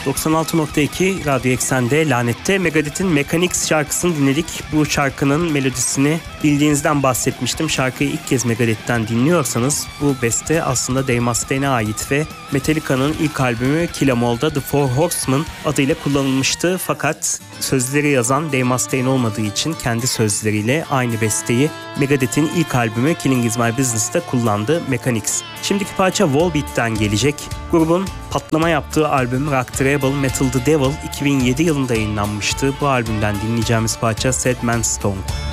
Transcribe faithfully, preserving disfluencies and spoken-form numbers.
doksan altı nokta iki Radyo Eksen'de Lanet'te Megadeth'in Mechanics şarkısını dinledik. Bu şarkının melodisini bildiğinizden bahsetmiştim. Şarkıyı ilk kez Megadeth'ten dinliyorsanız bu beste aslında Dave Mustaine'e ait ve Metallica'nın ilk albümü Kill 'Em All'da The Four Horsemen adıyla kullanılmıştı. Fakat sözleri yazan Dave Mustaine olmadığı için kendi sözleriyle aynı besteyi Megadeth'in ilk albümü Killing Is My Business'ta kullandı Mechanics. Şimdiki parça Volbeat'ten gelecek. Grubun patlama yaptığı albüm Rock Treble Metal the Devil iki bin yedi yılında yayınlanmıştı. Bu albümden dinleyeceğimiz parça Sad Man's Song.